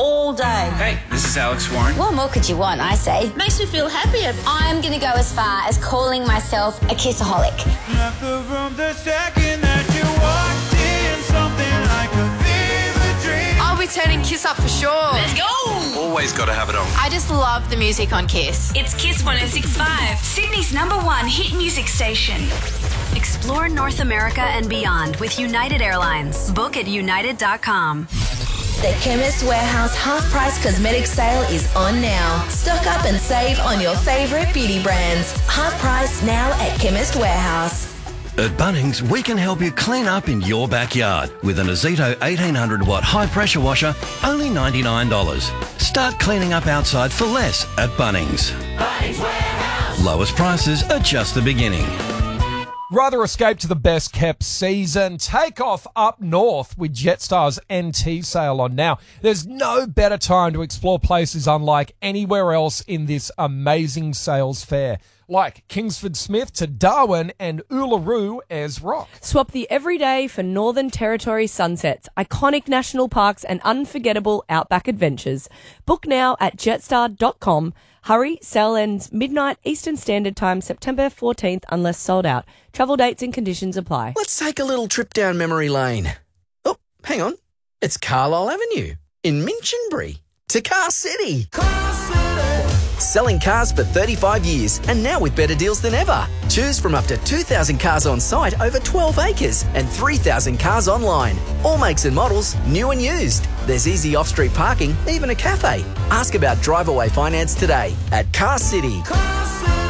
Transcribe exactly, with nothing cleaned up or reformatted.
all day. Hey, this is Alex Warren. What more could you want, I say? Makes me feel happier. I'm going to go as far as calling myself a kissaholic. Left the room the second that you walked in, something like a fever dream. I'll be turning Kiss up for sure. Let's go! Always got to have it on. I just love the music on Kiss. It's Kiss one oh six point five, Sydney's number one hit music station. Explore North America and beyond with United Airlines. Book at united dot com. The Chemist Warehouse half-price cosmetic sale is on now. Stock up and save on your favourite beauty brands. Half price now at Chemist Warehouse. At Bunnings, we can help you clean up in your backyard with an Azito eighteen hundred watt high-pressure washer, only ninety-nine dollars. Start cleaning up outside for less at Bunnings. Bunnings Warehouse. Lowest prices are just the beginning. Rather escape to the best kept season. Take off up north with Jetstar's N T sale on now. There's no better time to explore places unlike anywhere else in this amazing sales fair. Like Kingsford Smith to Darwin and Uluru Ayers Rock. Swap the everyday for Northern Territory sunsets, iconic national parks and unforgettable outback adventures. Book now at jetstar dot com. Hurry, sale ends midnight Eastern Standard Time, September fourteenth, unless sold out. Travel dates and conditions apply. Let's take a little trip down memory lane. Oh, hang on. It's Carlisle Avenue in Minchinbury to Car City. Car City. Selling cars for thirty-five years and now with better deals than ever. Choose from up to two thousand cars on site over twelve acres and three thousand cars online. All makes and models, new and used. There's easy off-street parking, even a cafe. Ask about drive-away finance today at Car City. Car